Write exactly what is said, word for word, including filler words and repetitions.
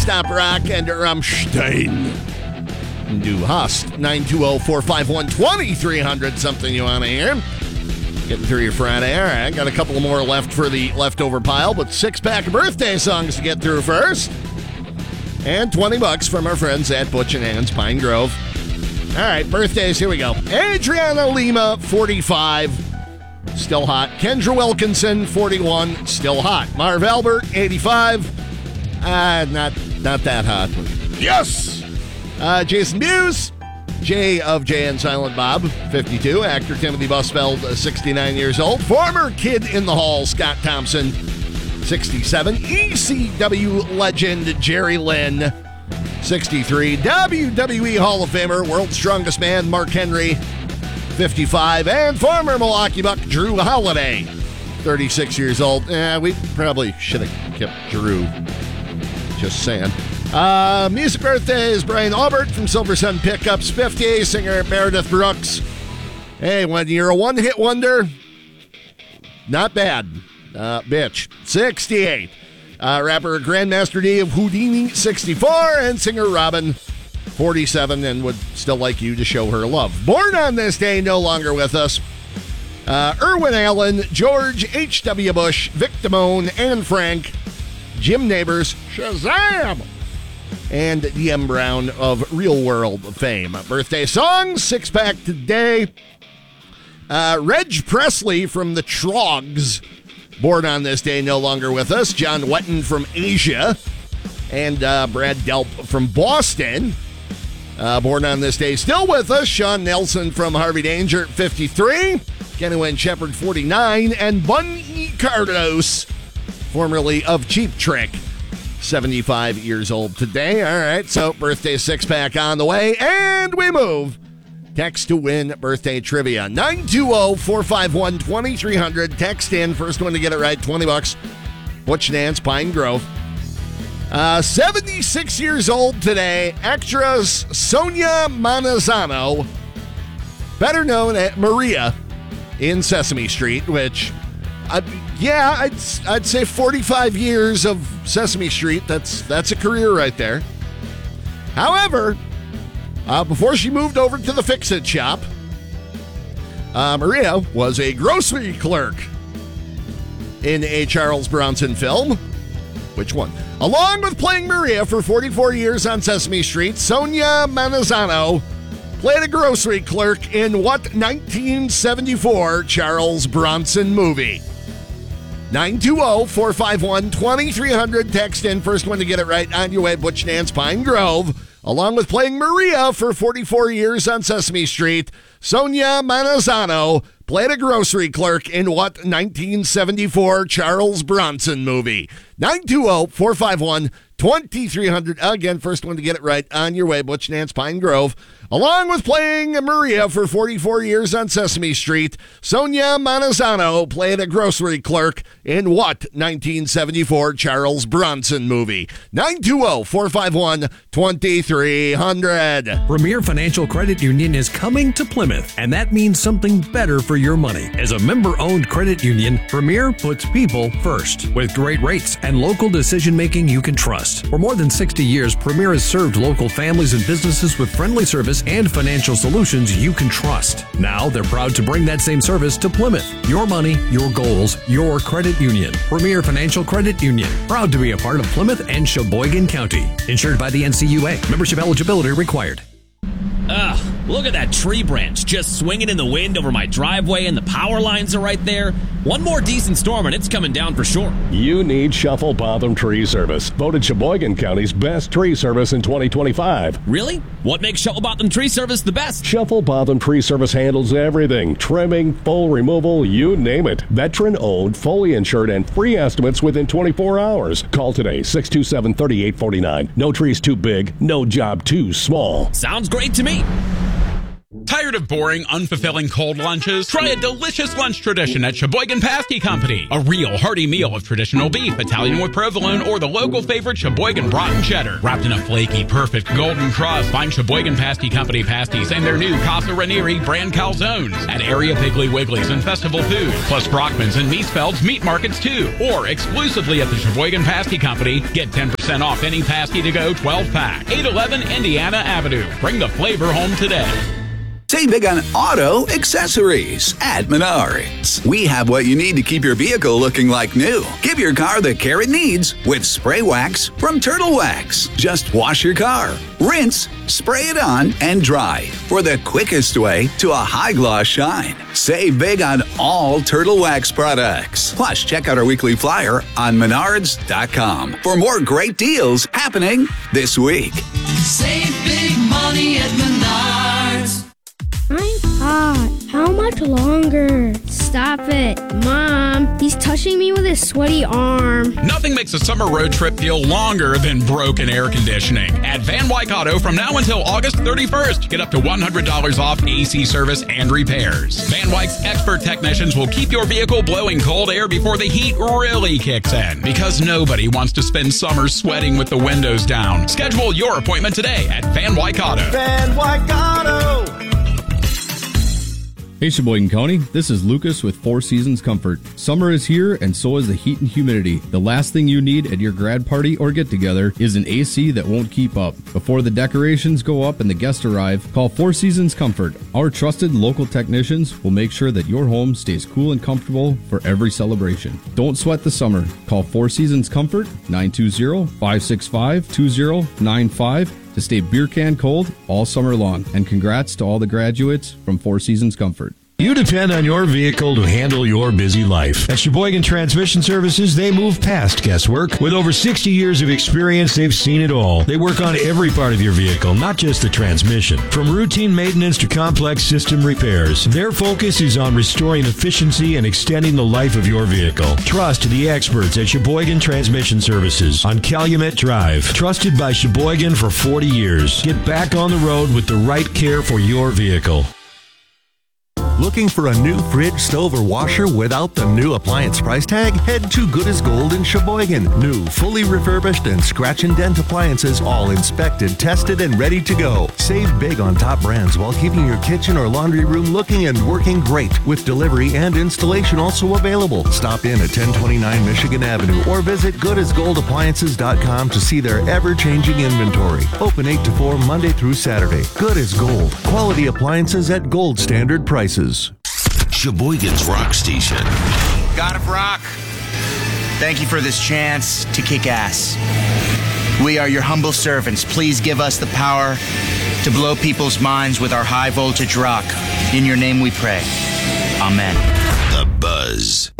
Stop Rock and Rammstein. Du hast nine two zero, four five one, two three zero zero. Something you want to hear. Getting through your Friday. All right, got a couple more left for the leftover pile, but six-pack of birthday songs to get through first. And twenty bucks from our friends at Butch and Ann's Pine Grove. All right, birthdays, here we go. Adriana Lima, forty-five, still hot. Kendra Wilkinson, forty-one, still hot. Marv Albert, eighty-five, uh, not, not that hot. Yes! Uh, Jason Mewes, Jay of Jay and Silent Bob, fifty-two. Actor Timothy Busfeld, uh, sixty-nine years old. Former Kid in the Hall, Scott Thompson, sixty-seven. E C W legend Jerry Lynn, sixty-three. W W E Hall of Famer, World's Strongest Man, Mark Henry, fifty-five. And former Milwaukee Buck Drew Holiday, thirty-six years old. Eh, we probably should have kept Drew. Just saying. Uh, music birthdays, Brian Aubert from Silver Sun Pickups, fifty. Singer Meredith Brooks. Hey, when you're a one-hit wonder, not bad. Uh, bitch. sixty-eight. Uh, rapper Grandmaster D of Houdini, sixty-four. And singer Robin, forty-seven, and would still like you to show her love. Born on this day, no longer with us. Uh, Irwin Allen, George H W. Bush, Vic Damone, Anne Frank, Jim Neighbors, Shazam! And D M Brown of Real World fame. Birthday songs, six-pack today. Uh, Reg Presley from the Trogs, born on this day, no longer with us. John Wetton from Asia. And uh, Brad Delp from Boston, uh, born on this day, still with us. Sean Nelson from Harvey Danger, fifty-three. Kenny Wayne Shepherd, forty-nine. And Bunny Cardos, formerly of Cheap Trick, seventy-five years old today. All right, so birthday six-pack on the way, and we move. Text to win birthday trivia. nine two zero, four five one, two three zero zero. Text in. First one to get it right, twenty bucks. Butch and Ann's Pine Grove. Uh, seventy-six years old today, actress Sonia Manzano, better known as Maria in Sesame Street, which... Uh, yeah, I'd I'd say forty-five years of Sesame Street. That's that's a career right there. However, uh, before she moved over to the Fix-It shop, uh, Maria was a grocery clerk in a Charles Bronson film. Which one? Along with playing Maria for forty-four years on Sesame Street, Sonia Manzano played a grocery clerk in what nineteen seventy-four Charles Bronson movie? nine two zero, four five one, two three zero zero. Text in. First one to get it right on your way. Butch and Ann's Pine Grove. Along with playing Maria for forty-four years on Sesame Street, Sonia Manzano played a grocery clerk in what nineteen seventy-four Charles Bronson movie? nine two zero, four five one, two three zero zero. Again, first one to get it right on your way. Butch and Ann's Pine Grove. Along with playing Maria for forty-four years on Sesame Street, Sonia Manzano played a grocery clerk in what nineteen seventy-four Charles Bronson movie? nine two zero, four five one, two three zero zero. Premier Financial Credit Union is coming to Plymouth, and that means something better for your money. As a member-owned credit union, Premier puts people first, with great rates and local decision-making you can trust. For more than sixty years, Premier has served local families and businesses with friendly service and financial solutions you can trust. Now they're proud to bring that same service to Plymouth. Your money, your goals, your credit union. Premier Financial Credit Union. Proud to be a part of Plymouth and Sheboygan County. Insured by the N C U A. Membership eligibility required. Ugh, look at that tree branch just swinging in the wind over my driveway, and the power lines are right there. One more decent storm and it's coming down for sure. You need Shuffle Botham Tree Service. Voted Sheboygan County's best tree service in twenty twenty-five. Really? What makes Shuffle Botham Tree Service the best? Shuffle Botham Tree Service handles everything. Trimming, full removal, you name it. Veteran-owned, fully insured, and free estimates within twenty-four hours. Call today, six two seven, three eight four nine. No trees too big, no job too small. Sounds great to me. Tired of boring, unfulfilling cold lunches? Try a delicious lunch tradition at Sheboygan Pasty Company. A real hearty meal of traditional beef, Italian with provolone, or the local favorite Sheboygan Broughton Cheddar. Wrapped in a flaky, perfect golden crust, find Sheboygan Pasty Company pasties and their new Casa Ranieri brand calzones at area Piggly Wiggly's and Festival Foods, plus Brockman's and Meatsfeld's meat markets too. Or exclusively at the Sheboygan Pasty Company, get ten percent off any pasty to go twelve pack. eight eleven Indiana Avenue. Bring the flavor home today. Save big on auto accessories at Menards. We have what you need to keep your vehicle looking like new. Give your car the care it needs with spray wax from Turtle Wax. Just wash your car, rinse, spray it on, and dry for the quickest way to a high gloss shine. Save big on all Turtle Wax products. Plus, check out our weekly flyer on menards dot com for more great deals happening this week. Save big money at Menards. I'm hot. How much longer? Stop it. Mom, he's touching me with his sweaty arm. Nothing makes a summer road trip feel longer than broken air conditioning. At Van Wyck Auto from now until August thirty-first, get up to one hundred dollars off A C service and repairs. Van Wyck's expert technicians will keep your vehicle blowing cold air before the heat really kicks in, because nobody wants to spend summer sweating with the windows down. Schedule your appointment today at Van Wyck Auto. Van Wyck Auto. Hey Sheboygan County, this is Lucas with Four Seasons Comfort. Summer is here and so is the heat and humidity. The last thing you need at your grad party or get together is an A C that won't keep up. Before the decorations go up and the guests arrive, call Four Seasons Comfort. Our trusted local technicians will make sure that your home stays cool and comfortable for every celebration. Don't sweat the summer. Call Four Seasons Comfort, nine two zero, five six five, two zero nine five to stay beer can cold all summer long. And congrats to all the graduates from Four Seasons Comfort. You depend on your vehicle to handle your busy life. At Sheboygan Transmission Services, they move past guesswork. With over sixty years of experience, they've seen it all. They work on every part of your vehicle, not just the transmission. From routine maintenance to complex system repairs, their focus is on restoring efficiency and extending the life of your vehicle. Trust the experts at Sheboygan Transmission Services on Calumet Drive. Trusted by Sheboygan for forty years. Get back on the road with the right care for your vehicle. Looking for a new fridge, stove, or washer without the new appliance price tag? Head to Good as Gold in Sheboygan. New, fully refurbished, and scratch and dent appliances, all inspected, tested, and ready to go. Save big on top brands while keeping your kitchen or laundry room looking and working great, with delivery and installation also available. Stop in at ten twenty-nine Michigan Avenue or visit good as gold appliances dot com to see their ever-changing inventory. Open eight to four Monday through Saturday. Good as Gold. Quality appliances at gold standard prices. Sheboygan's Rock Station. God of Rock, thank you for this chance to kick ass. We are your humble servants. Please give us the power to blow people's minds with our high voltage rock. In your name we pray. Amen. The Buzz.